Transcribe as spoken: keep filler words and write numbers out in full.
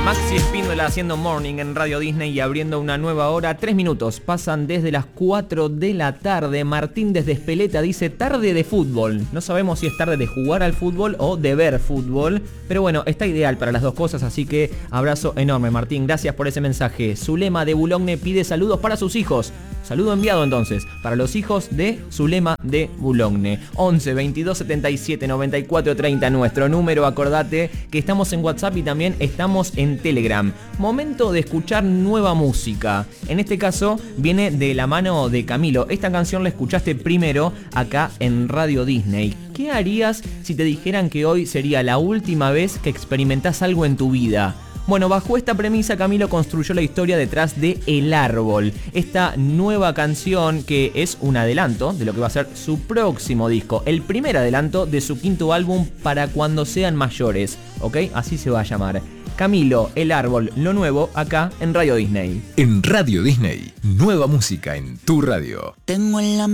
Maxi Espíndola haciendo Morning en Radio Disney y abriendo una nueva hora. Tres minutos, pasan desde las cuatro de la tarde. Martín desde Espeleta dice tarde de fútbol. No sabemos si es tarde de jugar al fútbol o de ver fútbol, pero bueno, está ideal para las dos cosas, así que abrazo enorme, Martín. Gracias por ese mensaje. Zulema de Boulogne pide saludos para sus hijos. Saludo enviado entonces para los hijos de Zulema de Boulogne. once, veintidós, setenta y siete, noventa y cuatro, treinta nuestro número. Acordate que estamos en WhatsApp y también estamos en Telegram. Momento de escuchar nueva música. En este caso viene de la mano de Camilo. Esta canción la escuchaste primero acá en Radio Disney. ¿Qué harías si te dijeran que hoy sería la última vez que experimentás algo en tu vida? Bueno, bajo esta premisa Camilo construyó la historia detrás de El Árbol, esta nueva canción que es un adelanto de lo que va a ser su próximo disco, el primer adelanto de su quinto álbum Para Cuando Sean Mayores, ¿ok? Así se va a llamar. Camilo, El Árbol, lo nuevo acá en Radio Disney. En Radio Disney, nueva música en tu radio. Tengo en la